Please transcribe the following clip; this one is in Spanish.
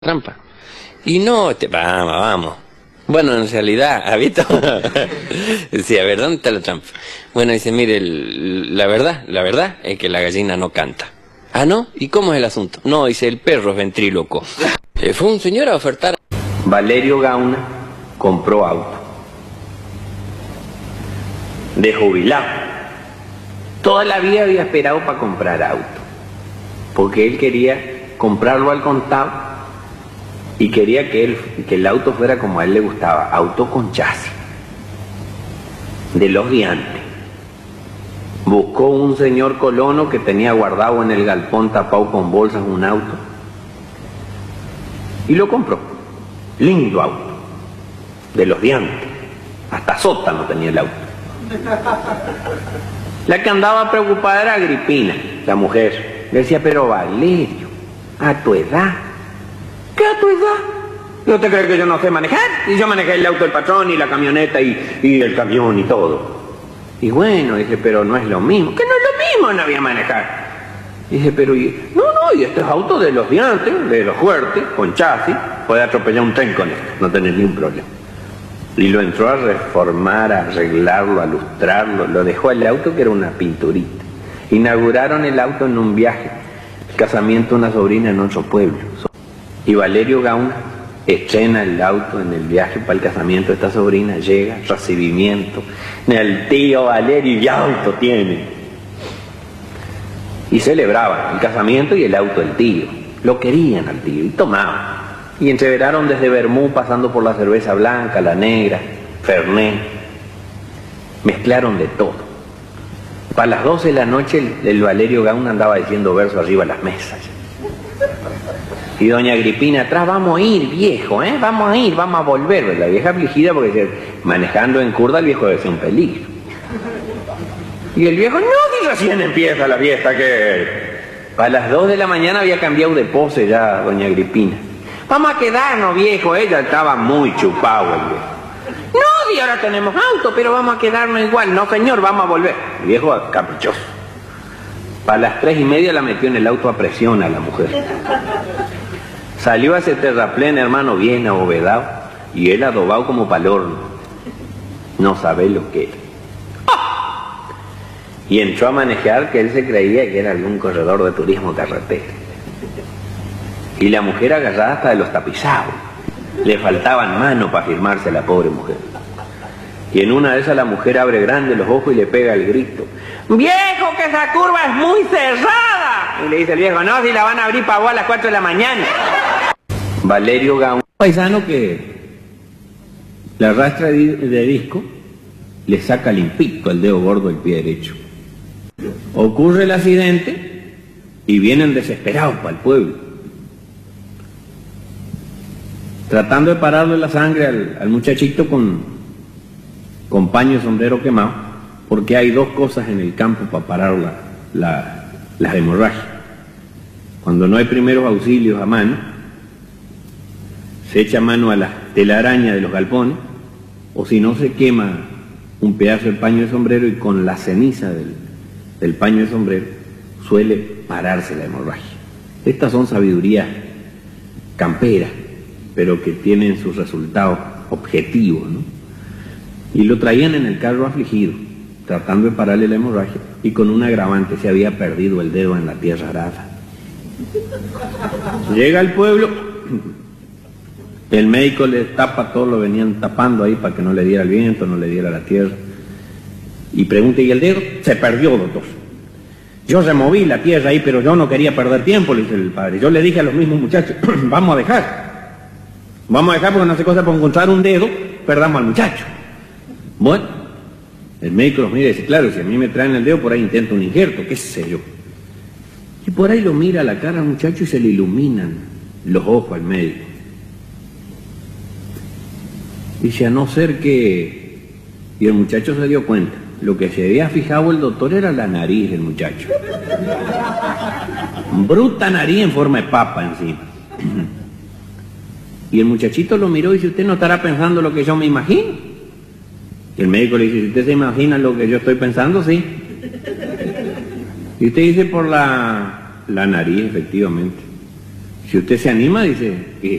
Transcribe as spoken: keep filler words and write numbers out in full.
trampa. Y no, te, vamos, vamos. Bueno, en realidad, ¿ha visto? Decía, a ver, ¿dónde está la trampa? Bueno, dice, mire, el, la verdad, la verdad es que la gallina no canta. ¿Ah, no? ¿Y cómo es el asunto? No, dice, el perro es ventríloco. Eh, fue un señor a ofertar. Valerio Gauna compró auto. De jubilado. Toda la vida había esperado para comprar auto. Porque él quería comprarlo al contado. Y quería que, él, que el auto fuera como a él le gustaba, auto con chasis, de los de antes. Buscó un señor colono que tenía guardado en el galpón tapado con bolsas un auto y lo compró. Lindo auto, de los de antes, hasta sótano tenía el auto. La que andaba preocupada era Agripina, la mujer. Le decía, pero Valerio, a tu edad, ¿qué a tu edad? ¿No te crees que yo no sé manejar? Y yo manejé el auto del patrón y la camioneta y, y el camión y todo. Y bueno, dije, pero no es lo mismo. Que no es lo mismo, no había manejar. Dije, pero y, no, no, y este es auto de los de antes, de los fuertes, con chasis, puede atropellar un tren con esto, no tener ningún problema. Y lo entró a reformar, a arreglarlo, a lustrarlo, lo dejó el auto que era una pinturita. Inauguraron el auto en un viaje, el casamiento de una sobrina en otro pueblo. Y Valerio Gauna estrena el auto en el viaje para el casamiento de esta sobrina, llega, recibimiento, el tío Valerio ya auto tiene. Y celebraban el casamiento y el auto del tío, lo querían al tío y tomaban. Y entreveraron desde Bermú pasando por la cerveza blanca, la negra, Fernet, mezclaron de todo. Para las doce de la noche el, el Valerio Gauna andaba diciendo verso arriba a las mesas. Y doña Agripina atrás, vamos a ir, viejo, ¿eh? Vamos a ir, vamos a volver. La vieja afligida porque manejando en curda el viejo debe ser un peligro. Y el viejo, no, que recién empieza la fiesta, que... A las dos de la mañana había cambiado de pose ya doña Agripina. Vamos a quedarnos, viejo. Ella estaba muy chupado el viejo. No, y ahora tenemos auto, pero vamos a quedarnos igual. No, señor, vamos a volver. El viejo caprichoso. Para las tres y media la metió en el auto a presión a la mujer. Salió a ese terraplén, hermano, bien abovedado, y él adobado como pa'l horno. No sabe lo que era. ¡Oh! Y entró a manejar, que él se creía que era algún corredor de turismo carretera. Y la mujer agarrada hasta de los tapizados. Le faltaban manos para firmarse a la pobre mujer. Y en una de esas la mujer abre grande los ojos y le pega el grito. ¡Viejo, que esa curva es muy cerrada! Y le dice el viejo, no, si la van a abrir para vos a las cuatro de la mañana. Valerio Gauna, un paisano que la arrastra de, de disco, le saca limpito el dedo gordo del pie derecho. Ocurre el accidente y vienen desesperados para el pueblo, tratando de pararle la sangre al, al muchachito con, con paño y sombrero quemado, porque hay dos cosas en el campo para parar la, la, las hemorragias. Cuando no hay primeros auxilios a mano, se echa mano a la telaraña de los galpones, o si no se quema un pedazo de paño de sombrero y con la ceniza del, del paño de sombrero suele pararse la hemorragia. Estas son sabidurías camperas, pero que tienen sus resultados objetivos, ¿no? Y lo traían en el carro afligido, tratando de pararle la hemorragia, y con un agravante, se había perdido el dedo en la tierra arada. Llega al pueblo, el médico le tapa todo, lo venían tapando ahí para que no le diera el viento, no le diera la tierra, y pregunta, ¿y el dedo? Se perdió, doctor. Yo removí la tierra ahí, pero yo no quería perder tiempo, le dice el padre. Yo le dije a los mismos muchachos, vamos a dejar, vamos a dejar porque no hace cosa por encontrar un dedo, perdamos al muchacho. Bueno, el médico los mira y dice, claro, si a mí me traen el dedo, por ahí intento un injerto, qué sé yo. Y por ahí lo mira a la cara al muchacho y se le iluminan los ojos al médico. Dice, a no ser que... Y el muchacho se dio cuenta. Lo que se había fijado el doctor era la nariz del muchacho. Bruta nariz en forma de papa encima. Y el muchachito lo miró y dice, ¿usted no estará pensando lo que yo me imagino? Y el médico le dice, si usted se imagina lo que yo estoy pensando, sí. Y usted dice por la, la nariz, efectivamente. Si usted se anima, dice,